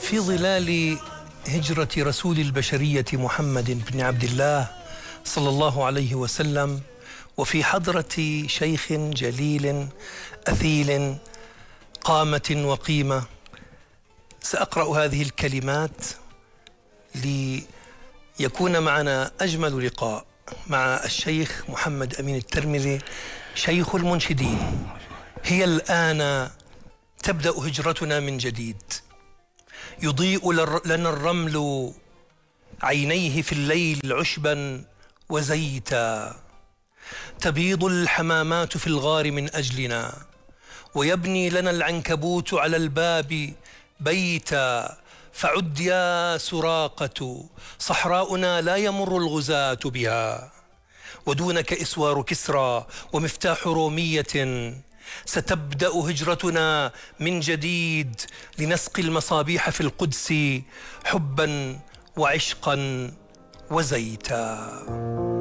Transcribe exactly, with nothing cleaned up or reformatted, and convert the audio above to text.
في ظلال هجرة رسول البشرية محمد بن عبد الله صلى الله عليه وسلم، وفي حضرة شيخ جليل أثيل قامة وقيمة، سأقرأ هذه الكلمات ليكون معنا أجمل لقاء مع الشيخ محمد أمين الترمذي شيخ المنشدين. هي الآن تبدأ هجرتنا من جديد، يضيء لنا الرمل عينيه في الليل عشبا وزيتا، تبيض الحمامات في الغار من أجلنا، ويبني لنا العنكبوت على الباب بيتا. فعد يا سراقة، صحراؤنا لا يمر الغزاة بها، ودونك إسوار كسرى ومفتاح رومية. ستبدأ هجرتنا من جديد لنسقي المصابيح في القدس حبا وعشقا وزيتا.